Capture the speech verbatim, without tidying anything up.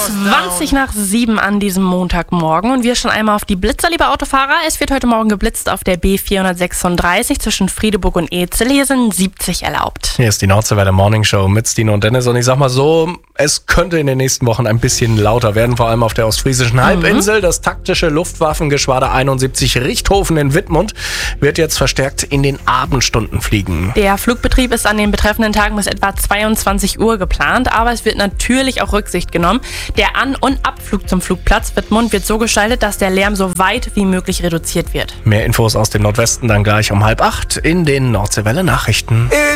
zwanzig nach sieben an diesem Montagmorgen und wir schauen einmal auf die Blitzer, liebe Autofahrer. Es wird heute Morgen geblitzt auf der B vierhundertsechsunddreißig zwischen Friedeburg und Ezel. Hier sind siebzig erlaubt. Hier ist die Nordseewelle Morning Show mit Stino und Dennis und ich sag mal so, es könnte in den nächsten Wochen ein bisschen lauter werden, vor allem auf der ostfriesischen Halbinsel. Mhm. Das taktische Luftwaffengeschwader einundsiebzig Richthofen in Wittmund wird jetzt verstärkt in den Abendstunden fliegen. Der Flugbetrieb ist an den betreffenden Tagen bis etwa zweiundzwanzig Uhr geplant, aber es wird natürlich auch Rücksicht genommen. Der An- und Abflug zum Flugplatz Wittmund wird so gestaltet, dass der Lärm so weit wie möglich reduziert wird. Mehr Infos aus dem Nordwesten dann gleich um halb acht in den Nordseewelle Nachrichten.